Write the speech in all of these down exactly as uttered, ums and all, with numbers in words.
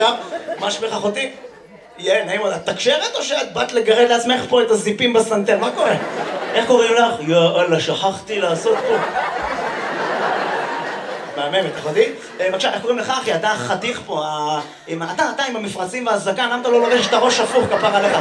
מה שמך אחותי? יהיה, נעים עוד, את תקשרת או שאת באת לגרד לעצמך פה את הזיפים בסנטר? מה קורה? איך קוראים לך? יאללה, שכחתי לעשות פה. מהממת, אחותי? בבקשה, איך קוראים לך אחי? אתה חתיך פה, אתה, אתה עם המפרצים והזקן, למה אתה לא לובש את הראש הפוך כפר עליך?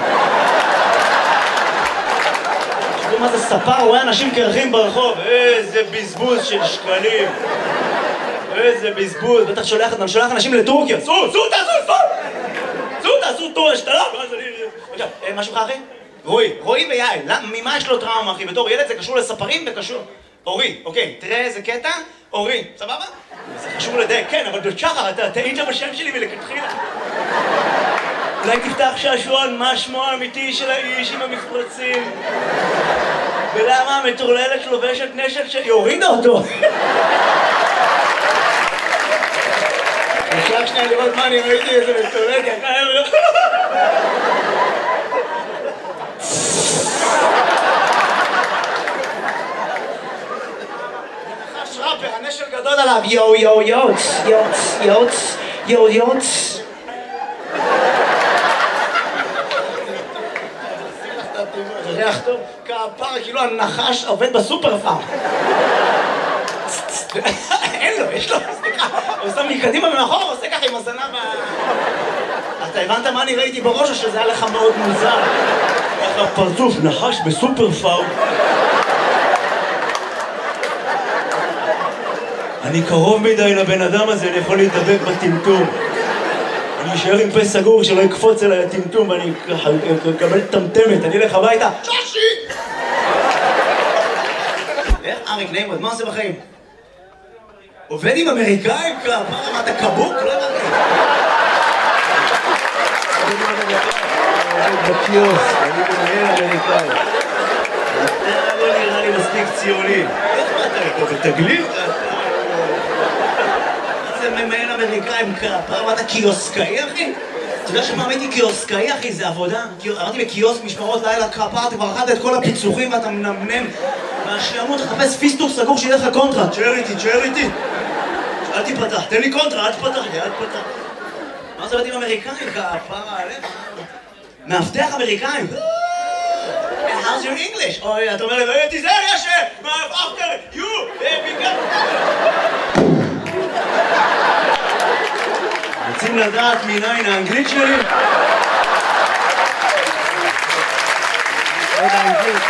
תראו מה זה ספר, הוא רואה אנשים קרחים ברחוב, איזה בזבוז של שקלים. איזה בזבוז, בטח שולח אנשים לטורקיה. סעו, סעו, תעשו, סעו! סעו, תעשו טור השתלה, ואז אני... עכשיו, מה שלך אחי? רועי, רועי ויעל, ממה יש לו טראומה אחי? בתור ילד זה קשור לספרים וקשור... אורי, אוקיי, תראה איזה קטע, אורי, סבבה? זה חשוב לדייק, כן, אבל בשחר, אתה טעית בשם שלי מלכתחילה. אולי תפתח שעשועון, מה שמו האמיתי של האיש עם המפרצים? ולמה המטורללת לובשת נשק שלי? הורידה אותו! נשלח שנייה לראות מה אני ראיתי איזה מטורללת, נחש ראפר, הנשק גדול עליו, יו יו יוץ, יוץ, יוץ, יו יוץ. זה ריח טוב, כפר, כאילו הנחש עובד בסופר פארם. אין לו, יש לו, סליחה, הוא שם לי קדימה ומאחור, הוא עושה ככה עם הזנב ה... אתה הבנת מה אני ראיתי בראש או שזה היה לך מאוד מוזר? ככה פרצוף, נחש בסופר פארם. אני קרוב מדי לבן אדם הזה, אני יכול להתדבק בטמטום. אני אשאר עם פה סגור שלא יקפוץ אליי הטמטום ואני אקבל טמטמת, אני אלך הביתה. שושי! איך אריק נעים עוד, מה עושה בחיים? עובד עם אמריקאים? מה, אתה קבוק? לא הבנתי. עובד בקיוס, אני מנהל אמריקאי. אתה לא נראה לי מספיק ציוני. איך מה אתה פה? בתגלית? זה ממהל אמריקאים כפר, מה אתה קיוסקאי אחי? אתה יודע שמה הייתי קיוסקאי אחי? זה עבודה. אמרתי בקיוסק משמרות לילה כפר, אתה כבר אכלת את כל הפיצוחים ואתה מנמנם מהשעמות לחפש פיסטוק סגור שיהיה לך קונטרה. תשאר איתי, תשאר איתי. אל תיפתח, תן לי קונטרה, אל תפתח לי, אל תפתח. מה זה עובד עם אמריקאים כפרה עליך? מאבטח אמריקאים. How's your English? אוי, אתה אומר לי, לא תיזהר, יש after you, baby girl. רוצים לדעת מניין האנגלית שלי? עוד האנגלית.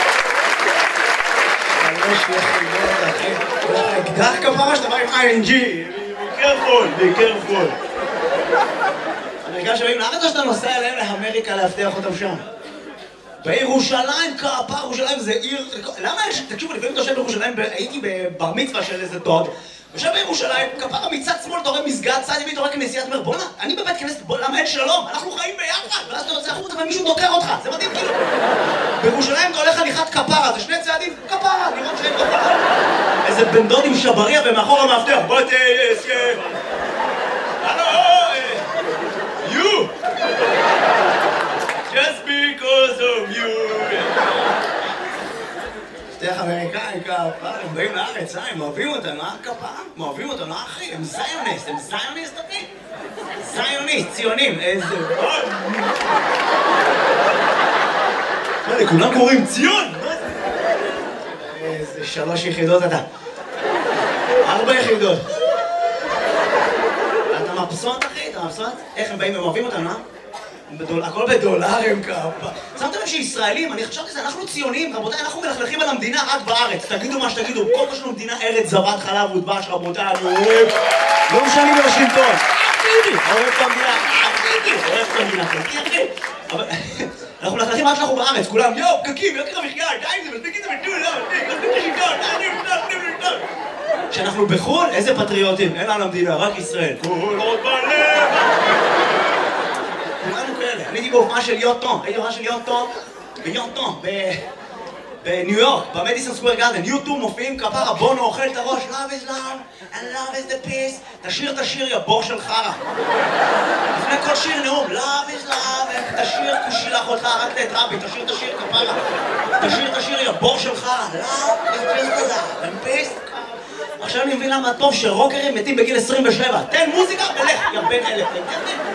יש לי חלבון, אחי. יש לך אקדח כפרה שאתה בא עם איי אן ג'י. be careful, be careful. אמריקאים שבאים לארץ או שאתה נוסע אליהם לאמריקה להבטיח אותם שם? בירושלים, כפר, ירושלים זה עיר... למה יש... תקשיבו, לפעמים אתה יושב בירושלים, הייתי בבר מצווה של איזה דוד, יושב בירושלים, כפר מצד שמאל, אתה רואה מסגד, צד ימין, אתה רואה כנסיית, אומר, בוא'נה, אני בבית כנסת, למה אין שלום? אנחנו חיים ביחד, ואז אתה יוצא החוצה ומישהו דוקר אותך, זה מדהים כאילו. בירושלים אתה הולך הליכת כפרה, זה שני צעדים, כפרה, לראות שאין כפרה. איזה בן דוד עם שבריה ומאחור המאבטח, בוא תסכם. הלו, you! Just because of you! שתיך אמריקאים כפר, הם באים לארץ, הם אוהבים אותם, מה כפר? הם אוהבים אותם, לא אחי, הם זיוניסט, הם זיוניסט אחי? זיוניסט, ציונים, איזה... מה, לכולם קוראים ציון? איזה שלוש יחידות אתה. ארבע יחידות. אתה מבסוט אחי? אתה מבסוט? איך הם באים, הם אוהבים אותם, לא? הכל בדולרים כפה. שמתם לב שישראלים, אני חשבתי שזה, אנחנו ציונים, רבותיי, אנחנו מלכלכים על המדינה רק בארץ. תגידו מה שתגידו, כל מה שלנו מדינה ארץ זבת חלב ודבש, רבותיי, אני אוהב. לא משנה בשלטון. אחידי, אוהב את המדינה, אחידי, אוהב את המדינה, חלקי אחי. אבל אנחנו מלכלכים רק שאנחנו בארץ, כולם, יואו, פקקים, יוקר המחיה, די עם זה, מספיק את זה בטול, לא, מספיק, מספיק את השלטון, די, די, די, די. כשאנחנו בחו"ל, איזה פטריוטים, אין לנו המדינה, רק ישראל. כל עוד בלב. כולנו כאלה. אני הייתי בהופעה של יוטו, הייתי בהופעה של יוטו ביוטו, בניו יורק, במדיסון סקוואר גארדן. יוטו מופיעים כפרה, בונו אוכל את הראש, love is love and love is the peace. תשיר את השיר, יא בור של חרא. לפני כל שיר נאום, love is love, תשיר כושי לאחותך, רק את רבי, תשיר את השיר כפרה. תשיר את השיר, יא בור של חרא, love is just love and peace. עכשיו אני מבין למה טוב שרוקרים מתים בגיל עשרים ושבע. תן מוזיקה ולך, יא בן אלף.